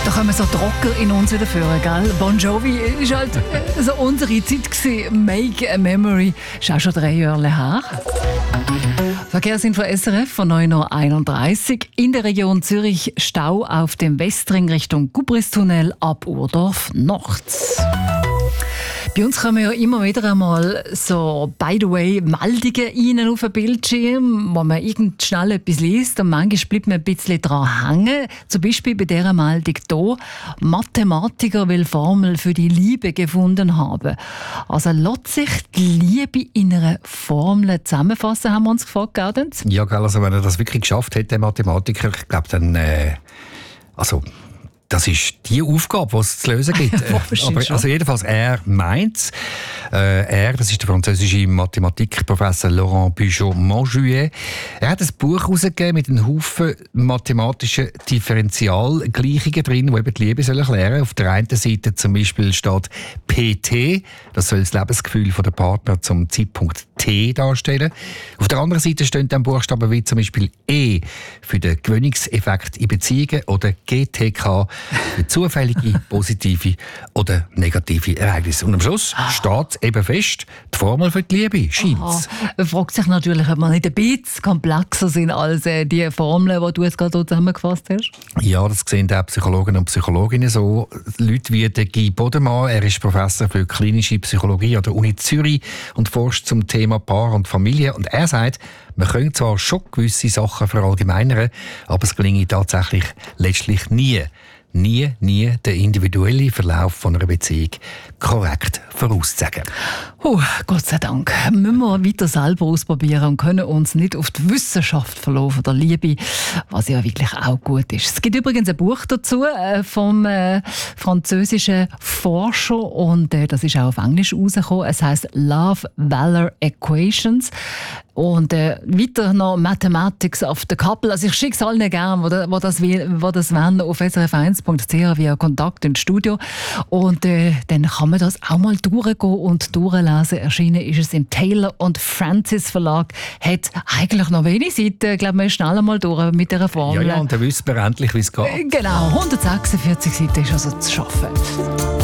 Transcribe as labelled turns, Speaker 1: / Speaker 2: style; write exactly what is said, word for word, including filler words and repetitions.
Speaker 1: Da kommen so Trocker in uns wieder führen, gell? Bon Jovi ist halt äh, so unsere Zeit gewesen. Make a Memory. Ist auch schon drei Jahre her. Verkehrsinfo S R F von neun Uhr einunddreißig. In der Region Zürich Stau auf dem Westring Richtung Gubristunnel ab Urdorf nachts. Bei uns kommen ja immer wieder einmal so, by the way, Meldungen rein auf den Bildschirm, wo man irgend schnell etwas liest und manchmal bleibt man ein bisschen dran hängen. Zum Beispiel bei dieser Meldung hier: Mathematiker will Formel für die Liebe gefunden haben. Also lässt sich die Liebe in einer Formel zusammenfassen, haben wir uns gefragt, Gaudenz?
Speaker 2: Ja, also wenn er das wirklich geschafft hätte, der Mathematiker, ich glaube dann, äh, also das ist die Aufgabe, die es zu lösen gibt.
Speaker 1: Ja,
Speaker 2: Aber, also jedenfalls, er meint es. Äh, er, das ist der französische Mathematikprofessor Laurent Bugeaud-Montjuet. Er hat ein Buch herausgegeben mit einem Haufen mathematischen Differentialgleichungen drin, die eben die Liebe erklären sollen. Auf der einen Seite zum Beispiel steht P T, das soll das Lebensgefühl der Partner zum Zeitpunkt T darstellen. Auf der anderen Seite stehen dann Buchstaben wie zum Beispiel E für den Gewöhnungseffekt in Beziehungen oder G T K für zufällige, positive oder negative Ereignisse. Und am Schluss steht eben fest, die Formel für die Liebe scheint.
Speaker 1: Man fragt sich natürlich, ob wir nicht ein bisschen komplexer sind als äh, die Formeln, die du jetzt gerade zusammengefasst hast.
Speaker 2: Ja, das sehen auch Psychologen und Psychologinnen so. Leute wie der Guy Bodemann, er ist Professor für klinische Psychologie an der Uni Zürich und forscht zum Thema Paar und Familie. Und er sagt, man könnte zwar schon gewisse Sachen verallgemeinern, aber es gelinge tatsächlich letztlich nie. Nie, nie den individuellen Verlauf von einer Beziehung korrekt vorauszusagen.
Speaker 1: Oh, Gott sei Dank. Müssen wir weiter selber ausprobieren und können uns nicht auf die Wissenschaft verlassen der Liebe, was ja wirklich auch gut ist. Es gibt übrigens ein Buch dazu äh, vom äh, französischen Forscher und äh, das ist auch auf Englisch rausgekommen. Es heisst Love Valor Equations. Und äh, weiter noch Mathematics of the Couple. Also ich schicke es allen gerne, die das, das wollen, auf s r f eins punkt c h via Kontakt ins Studio. Und äh, dann kann man das auch mal durchgehen und durchlesen. Erschienen ist es im Taylor und Francis Verlag. Hat eigentlich noch wenig Seiten. Ich glaube, man ist schnell mal durch mit dieser Formel.
Speaker 2: Ja, ja, und dann wissen wir endlich, wie es geht.
Speaker 1: Genau, hundertsechsundvierzig Seiten ist also zu schaffen.